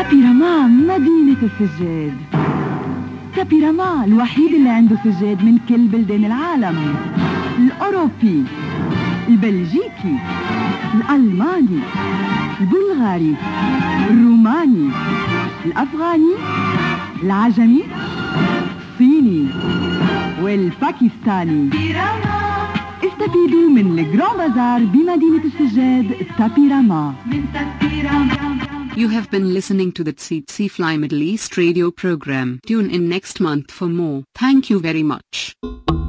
تابيراما مدينة السجاد. تابيراما الوحيد اللي عنده سجاد من كل بلدان العالم، الأوروبي، البلجيكي، الألماني، البلغاري، الروماني، الأفغاني، العجمي، الصيني والباكستاني. استفيدوا من الجران بازار بمدينة السجاد تابيراما. You have been listening to the Tsetse Fly Middle East radio program. Tune in next month for more. Thank you very much.